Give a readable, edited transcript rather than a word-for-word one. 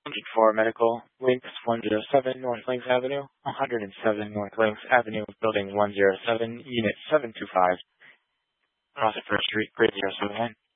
104 Medical, Links 107 North Links Avenue, 107 North Links Avenue, Building 107, Unit 725, Rossiter Street, Grade 079.